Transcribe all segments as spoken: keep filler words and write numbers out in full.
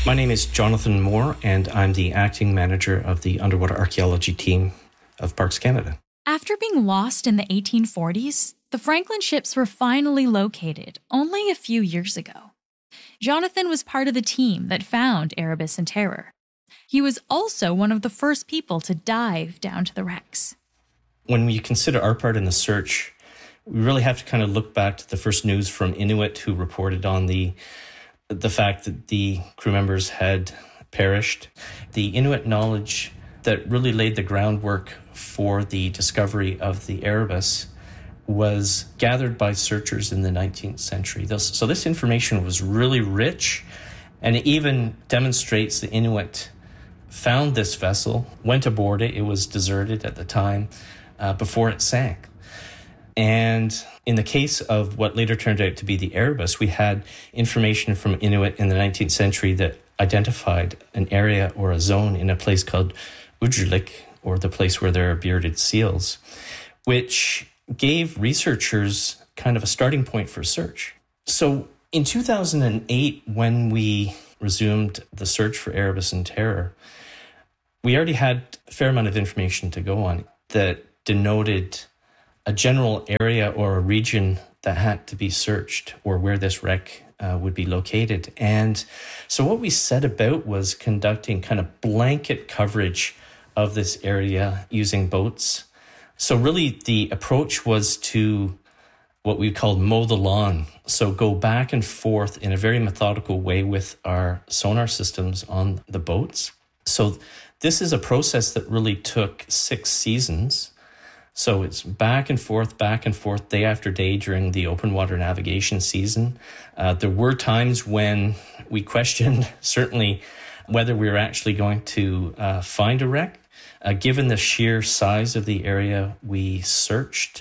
My name is Jonathan Moore, and I'm the acting manager of the underwater archaeology team of Parks Canada. After being lost in the eighteen forties, the Franklin ships were finally located only a few years ago. Jonathan was part of the team that found Erebus and Terror. He was also one of the first people to dive down to the wrecks. When we consider our part in the search, we really have to kind of look back to the first news from Inuit who reported on the the fact that the crew members had perished. The Inuit knowledge that really laid the groundwork for the discovery of the Erebus was gathered by searchers in the nineteenth century. So this information was really rich, and it even demonstrates the Inuit found this vessel, went aboard it. It was deserted at the time uh, before it sank. And in the case of what later turned out to be the Erebus, we had information from Inuit in the nineteenth century that identified an area or a zone in a place called Ujjulik, or the place where there are bearded seals, which gave researchers kind of a starting point for search. So in two thousand eight, when we resumed the search for Erebus and Terror, we already had a fair amount of information to go on that denoted a general area or a region that had to be searched, or where this wreck uh, would be located. And so what we set about was conducting kind of blanket coverage of this area using boats. So really the approach was to what we called mow the lawn. So go back and forth in a very methodical way with our sonar systems on the boats. So this is a process that really took six seasons. So it's back and forth, back and forth, day after day during the open water navigation season. Uh, there were times when we questioned, certainly, whether we were actually going to uh, find a wreck. Uh, given the sheer size of the area we searched,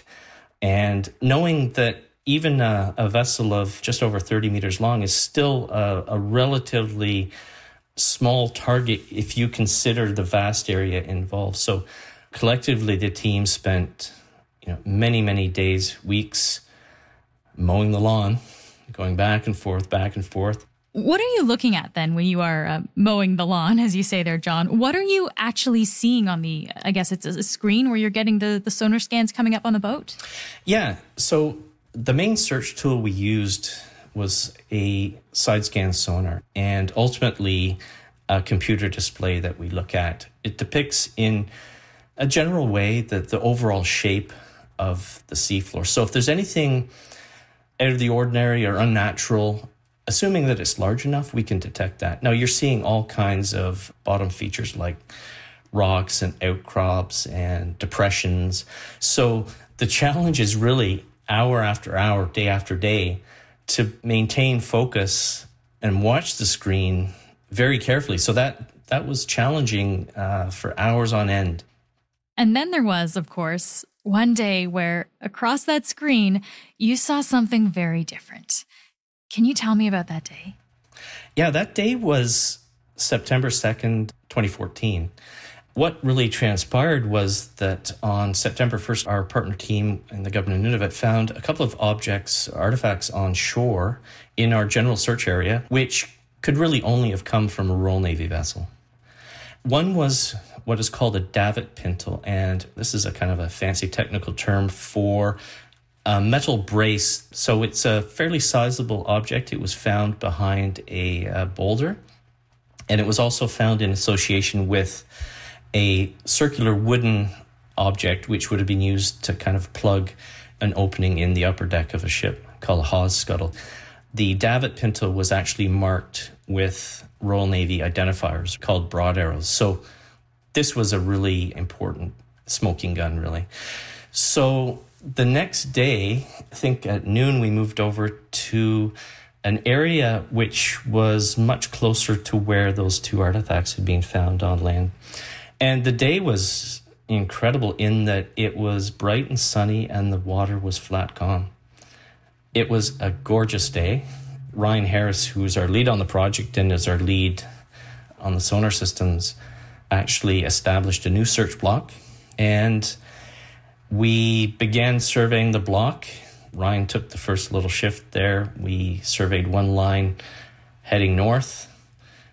and knowing that even a, a vessel of just over thirty meters long is still a, a relatively small target if you consider the vast area involved. So collectively, the team spent you know, many, many days, weeks mowing the lawn, going back and forth, back and forth. What are you looking at then when you are uh, mowing the lawn, as you say there, John? What are you actually seeing on the, I guess it's a screen where you're getting the, the sonar scans coming up on the boat? Yeah. So the main search tool we used was a side scan sonar, and ultimately a computer display that we look at. It depicts in a general way that the overall shape of the seafloor. So if there's anything out of the ordinary or unnatural, assuming that it's large enough, we can detect that. Now, you're seeing all kinds of bottom features like rocks and outcrops and depressions. So the challenge is really hour after hour, day after day, to maintain focus and watch the screen very carefully. So that, that was challenging uh, for hours on end. And then there was, of course, one day where across that screen, you saw something very different. Can you tell me about that day? Yeah, that day was September second, twenty fourteen. What really transpired was that on September first, our partner team in the government of Nunavut found a couple of objects, artifacts on shore in our general search area, which could really only have come from a Royal Navy vessel. One was what is called a davit pintle, and this is a kind of a fancy technical term for a metal brace. So it's a fairly sizable object. It was found behind a, a boulder, and it was also found in association with a circular wooden object which would have been used to kind of plug an opening in the upper deck of a ship called a hawse scuttle. The davit pintle was actually marked with Royal Navy identifiers called broad arrows. So this was a really important smoking gun, really. So the next day, I think at noon, we moved over to an area which was much closer to where those two artifacts had been found on land. And the day was incredible in that it was bright and sunny and the water was flat calm. It was a gorgeous day. Ryan Harris, who's our lead on the project and is our lead on the sonar systems, actually established a new search block, and we began surveying the block. Ryan took the first little shift there. We surveyed one line heading north,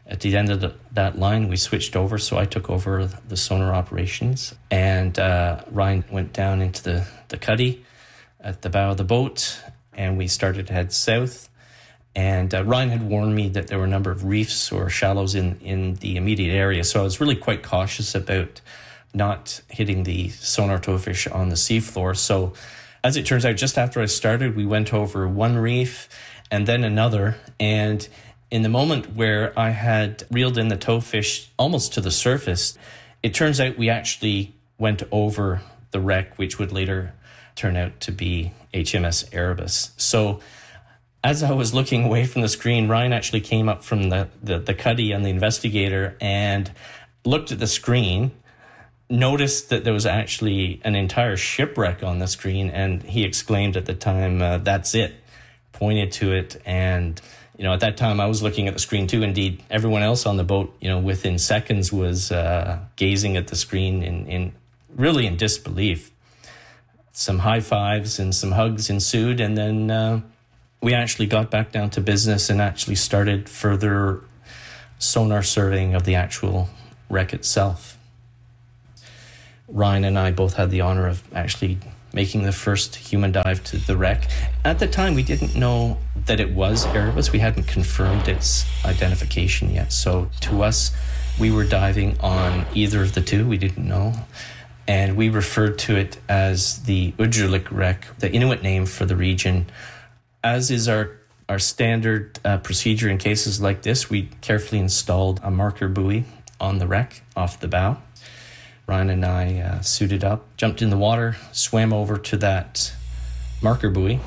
At the end of the, that line, we switched over, so I took over the sonar operations, and uh, Ryan went down into the, the cuddy at the bow of the boat, and we started to head south. And uh, Ryan had warned me that there were a number of reefs or shallows in, in the immediate area, so I was really quite cautious about not hitting the sonar towfish on the seafloor. So as it turns out, just after I started, we went over one reef and then another, and in the moment where I had reeled in the towfish almost to the surface, it turns out we actually went over the wreck, which would later turn out to be H M S Erebus. So as I was looking away from the screen, Ryan actually came up from the, the, the cuddy and the investigator and looked at the screen, noticed that there was actually an entire shipwreck on the screen, and he exclaimed at the time, uh, "That's it," pointed to it. And you know, at that time, I was looking at the screen too. Indeed, everyone else on the boat, you know, within seconds was uh, gazing at the screen in, in really in disbelief. Some high fives and some hugs ensued, and then uh, we actually got back down to business and actually started further sonar surveying of the actual wreck itself. Ryan and I both had the honor of actually making the first human dive to the wreck. At the time, we didn't know that it was Erebus. We hadn't confirmed its identification yet. So to us, we were diving on either of the two. We didn't know. And we referred to it as the Ujurlik wreck, the Inuit name for the region. As is our, our standard uh, procedure in cases like this, we carefully installed a marker buoy on the wreck off the bow. Ryan and I uh, suited up, jumped in the water, swam over to that marker buoy,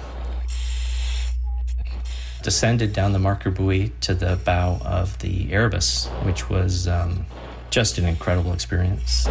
descended down the marker buoy to the bow of the Erebus, which was um, just an incredible experience.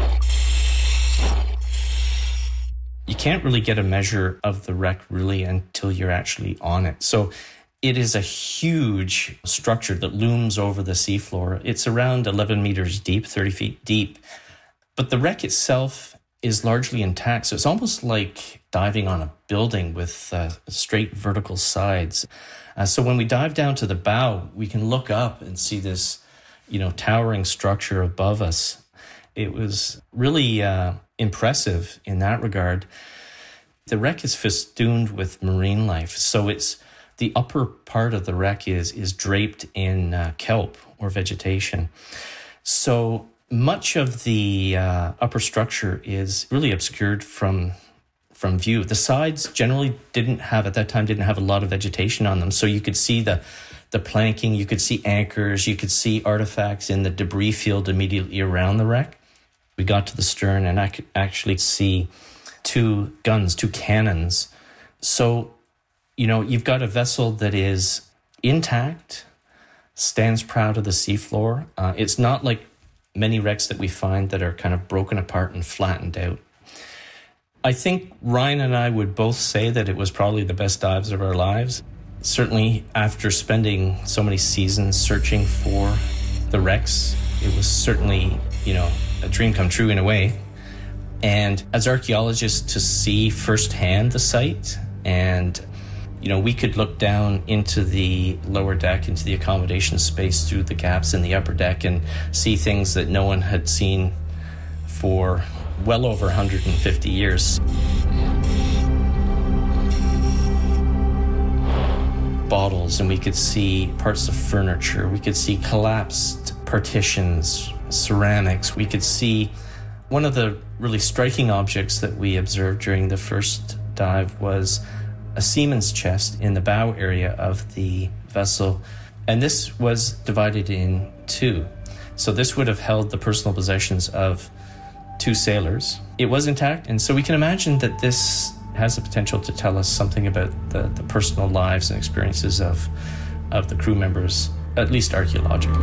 You can't really get a measure of the wreck really until you're actually on it. So it is a huge structure that looms over the seafloor. It's around eleven meters deep, thirty feet deep. But the wreck itself is largely intact. So it's almost like diving on a building with uh, straight vertical sides. Uh, so when we dive down to the bow, we can look up and see this, you know, towering structure above us. It was really uh, impressive in that regard. The wreck is festooned with marine life. So it's the upper part of the wreck is, is draped in uh, kelp or vegetation. So much of the uh, upper structure is really obscured from from view. The sides generally didn't have, at that time, didn't have a lot of vegetation on them. So you could see the, the planking, you could see anchors, you could see artifacts in the debris field immediately around the wreck. We got to the stern and I could actually see two guns, two cannons. So, you know, you've got a vessel that is intact, stands proud of the seafloor. Uh, it's not like many wrecks that we find that are kind of broken apart and flattened out. I think Ryan and I would both say that it was probably the best dives of our lives. Certainly after spending so many seasons searching for the wrecks, it was certainly, you know, a dream come true in a way. And as archaeologists, to see firsthand the site, and you know, we could look down into the lower deck, into the accommodation space through the gaps in the upper deck and see things that no one had seen for well over one hundred fifty years. Bottles, and we could see parts of furniture. We could see collapsed partitions, ceramics. We could see one of the really striking objects that we observed during the first dive was a seaman's chest in the bow area of the vessel. And this was divided in two. So this would have held the personal possessions of two sailors. It was intact, and so we can imagine that this has the potential to tell us something about the, the personal lives and experiences of, of the crew members, at least archaeologically.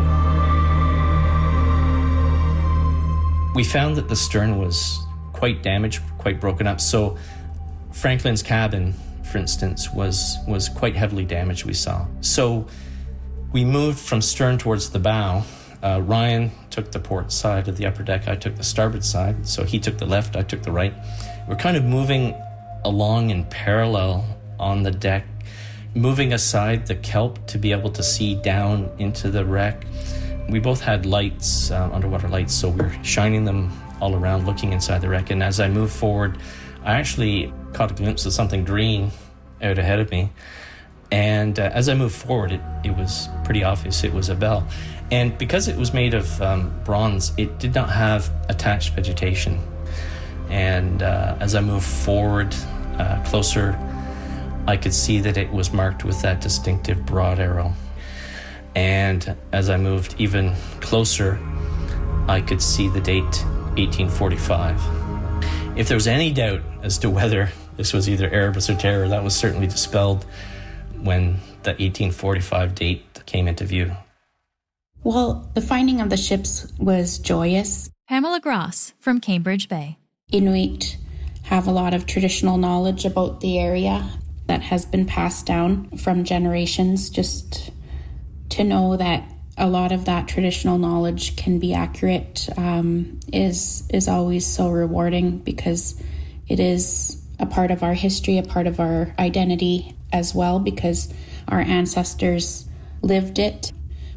We found that the stern was quite damaged, quite broken up. So Franklin's cabin, for instance, was was quite heavily damaged, we saw. So we moved from stern towards the bow. Uh, Ryan took the port side of the upper deck. I took the starboard side. So he took the left, I took the right. We're kind of moving along in parallel on the deck, moving aside the kelp to be able to see down into the wreck. We both had lights, uh, underwater lights, so we were shining them all around, looking inside the wreck. And as I moved forward, I actually caught a glimpse of something green out ahead of me. And uh, as I moved forward, it, it was pretty obvious it was a bell. And because it was made of um, bronze, it did not have attached vegetation. And uh, as I moved forward uh, closer, I could see that it was marked with that distinctive broad arrow. And as I moved even closer, I could see the date eighteen forty-five. If there was any doubt as to whether this was either Erebus or Terror, that was certainly dispelled when the eighteen forty-five date came into view. Well, the finding of the ships was joyous. Pamela Gross from Cambridge Bay. Inuit have a lot of traditional knowledge about the area that has been passed down from generations. Just to know that a lot of that traditional knowledge can be accurate um, is is always so rewarding, because it is a part of our history, a part of our identity as well, because our ancestors lived it.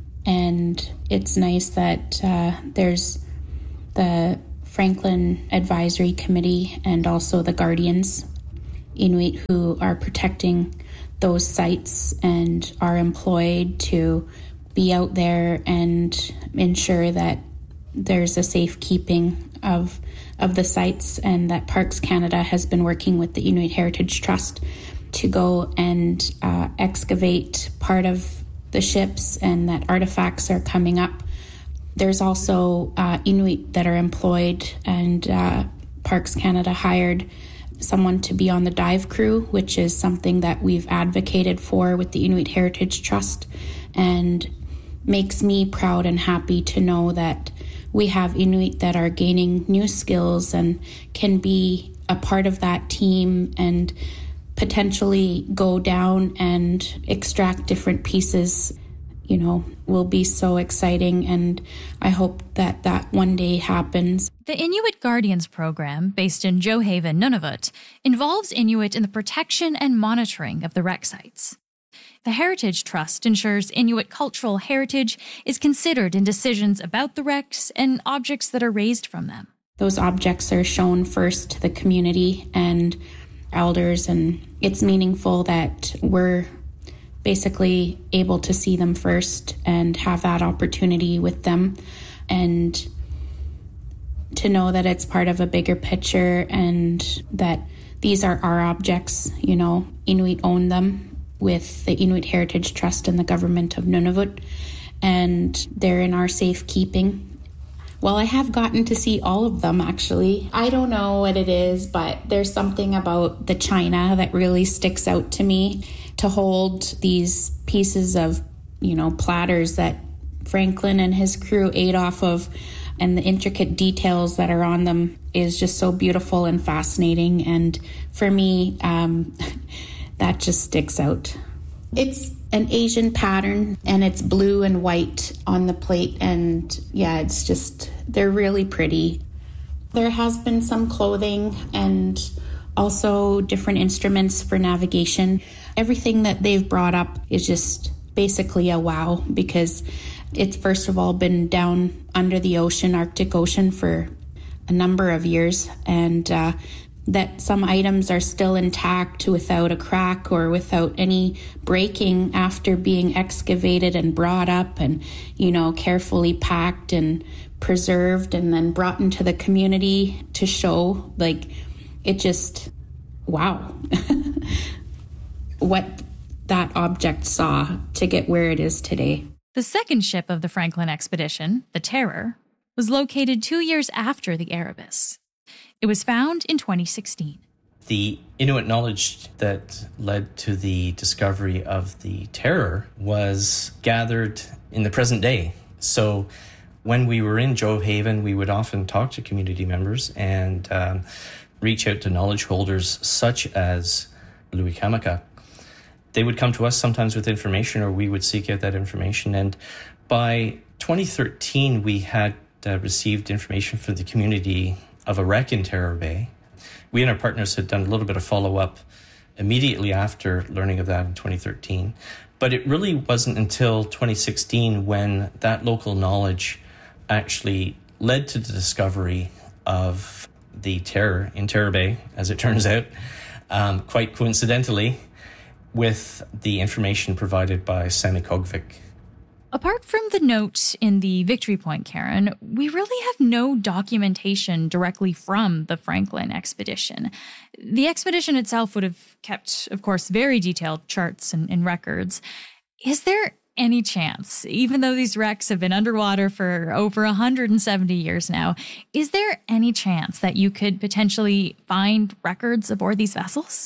And it's nice that uh, there's the Franklin Advisory Committee and also the Guardians, Inuit, who are protecting those sites and are employed to be out there and ensure that there's a safekeeping of of the sites, and that Parks Canada has been working with the Inuit Heritage Trust to go and uh, excavate part of the ships, and that artifacts are coming up. There's also uh, Inuit that are employed, and uh, Parks Canada hired someone to be on the dive crew, which is something that we've advocated for with the Inuit Heritage Trust, and makes me proud and happy to know that we have Inuit that are gaining new skills and can be a part of that team and potentially go down and extract different pieces. You know, will be so exciting, and I hope that that one day happens. The Inuit Guardians program, based in Johaven, Nunavut, involves Inuit in the protection and monitoring of the wreck sites. The Heritage Trust ensures Inuit cultural heritage is considered in decisions about the wrecks and objects that are raised from them. Those objects are shown first to the community and elders, and it's meaningful that we're basically able to see them first and have that opportunity with them, and to know that it's part of a bigger picture and that these are our objects. You know, Inuit own them with the Inuit Heritage Trust and the government of Nunavut, and they're in our safekeeping. Well, I have gotten to see all of them, actually. I don't know what it is, but there's something about the china that really sticks out to me. To hold these pieces of, you know, platters that Franklin and his crew ate off of, and the intricate details that are on them is just so beautiful and fascinating. And for me, um, that just sticks out. It's an Asian pattern, and it's blue and white on the plate. And yeah, it's just, they're really pretty. There has been some clothing and also different instruments for navigation. Everything that they've brought up is just basically a wow, because it's first of all been down under the ocean, Arctic Ocean, for a number of years, and uh, that some items are still intact without a crack or without any breaking after being excavated and brought up and, you know, carefully packed and preserved and then brought into the community to show. Like, it just, wow. What that object saw to get where it is today. The second ship of the Franklin expedition, the Terror, was located two years after the Erebus. It was found in twenty sixteen. The Inuit knowledge that led to the discovery of the Terror was gathered in the present day. So when we were in Johaven, we would often talk to community members and um, reach out to knowledge holders such as Louis Kamaka. They would come to us sometimes with information, or we would seek out that information. And by twenty thirteen, we had uh, received information from the community of a wreck in Terror Bay. We and our partners had done a little bit of follow-up immediately after learning of that in twenty thirteen. But it really wasn't until twenty sixteen when that local knowledge actually led to the discovery of the terror in Terror Bay, as it turns out, um, quite coincidentally, with the information provided by Sami Kogvik. Apart from the note in the Victory Point, Karen, we really have no documentation directly from the Franklin expedition. The expedition itself would have kept, of course, very detailed charts and, and records. Is there any chance, even though these wrecks have been underwater for over one hundred seventy years now, is there any chance that you could potentially find records aboard these vessels?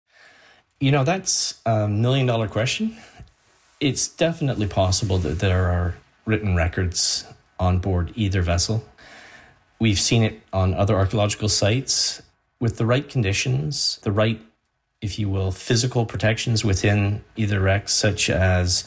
You know, that's a million dollar question. It's definitely possible that there are written records on board either vessel. We've seen it on other archaeological sites with the right conditions, the right, if you will, physical protections within either wreck, such as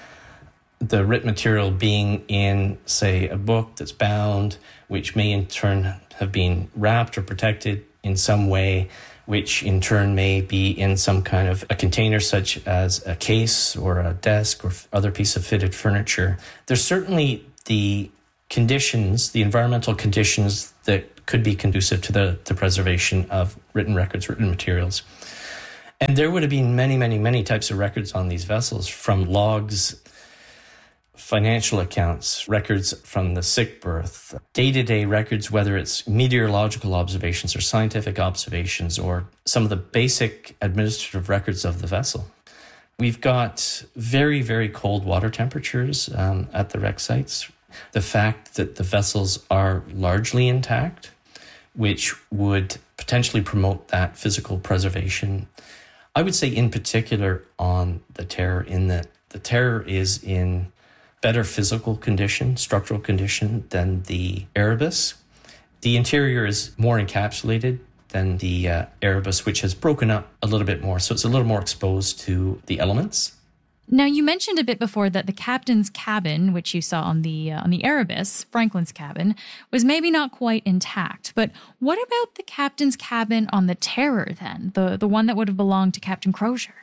the written material being in, say, a book that's bound, which may in turn have been wrapped or protected in some way, which in turn may be in some kind of a container such as a case or a desk or other piece of fitted furniture. There's certainly the conditions, the environmental conditions that could be conducive to the, the preservation of written records, written materials. And there would have been many, many, many types of records on these vessels, from logs, financial accounts, records from the sick berth, day-to-day records, whether it's meteorological observations or scientific observations or some of the basic administrative records of the vessel. We've got very, very cold water temperatures um, at the wreck sites. The fact that the vessels are largely intact, which would potentially promote that physical preservation. I would say in particular on the Terror, in that the Terror is in better physical condition, structural condition than the Erebus. The interior is more encapsulated than the uh, Erebus, which has broken up a little bit more. So it's a little more exposed to the elements. Now, you mentioned a bit before that the captain's cabin, which you saw on the uh, on the Erebus, Franklin's cabin, was maybe not quite intact. But what about the captain's cabin on the Terror then, the, the one that would have belonged to Captain Crozier?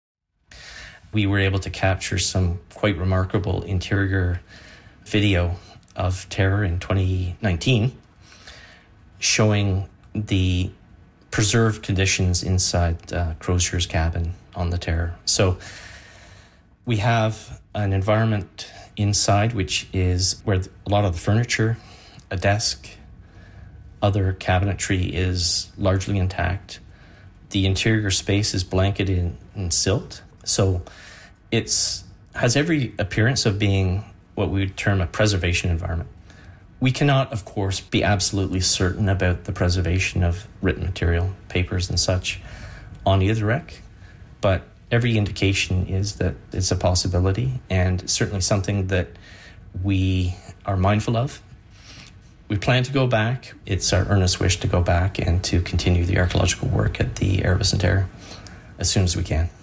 We were able to capture some quite remarkable interior video of Terror in twenty nineteen, showing the preserved conditions inside uh, Crozier's cabin on the Terror. So we have an environment inside, which is where a lot of the furniture, a desk, other cabinetry is largely intact. The interior space is blanketed in, in silt. So it's has every appearance of being what we would term a preservation environment. We cannot, of course, be absolutely certain about the preservation of written material, papers and such on either wreck, but every indication is that it's a possibility and certainly something that we are mindful of. We plan to go back. It's our earnest wish to go back and to continue the archaeological work at the Erebus and Terror as soon as we can.